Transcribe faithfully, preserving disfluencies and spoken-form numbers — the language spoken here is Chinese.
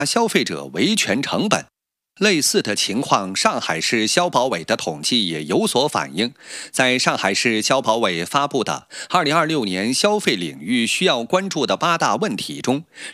消费者维权成本。类似的情况，上海市消保委的统计也有所反映。在上海市消保委发布的《二零二六年消费领域需要关注的八大问题》中，